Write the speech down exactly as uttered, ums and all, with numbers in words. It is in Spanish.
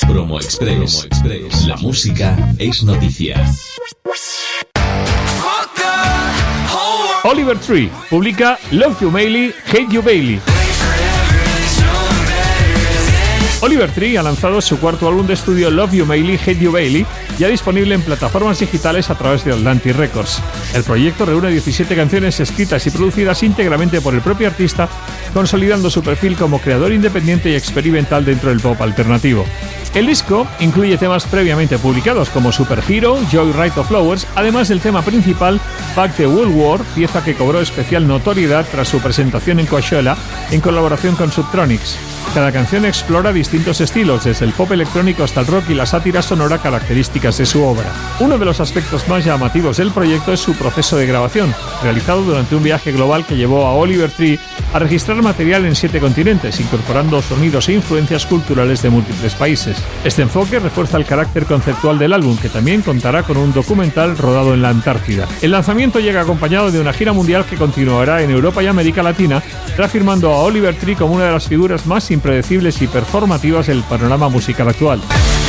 Promo Express. Promo Express. La música es noticia. Oliver Tree publica Love You Bailey, Hate You Bailey. Oliver Tree ha lanzado su cuarto álbum de estudio Love You Bailey, Hate You Bailey, ya disponible en plataformas digitales a través de Atlantic Records. El proyecto reúne diecisiete canciones escritas y producidas íntegramente por el propio artista, consolidando su perfil como creador independiente y experimental dentro del pop alternativo. El disco incluye temas previamente publicados como Superhero, Joyride of Flowers, además del tema principal Back the World War, pieza que cobró especial notoriedad tras su presentación en Coachella en colaboración con Subtronics. Cada canción explora distintos estilos, desde el pop electrónico hasta el rock y la sátira sonora características de su obra. Uno de los aspectos más llamativos del proyecto es su proceso de grabación, realizado durante un viaje global que llevó a Oliver Tree a registrar material en siete continentes, incorporando sonidos e influencias culturales de múltiples países. Este enfoque refuerza el carácter conceptual del álbum, que también contará con un documental rodado en la Antártida. El lanzamiento llega acompañado de una gira mundial que continuará en Europa y América Latina, reafirmando a Oliver Tree como una de las figuras más impredecibles y performativas del panorama musical actual.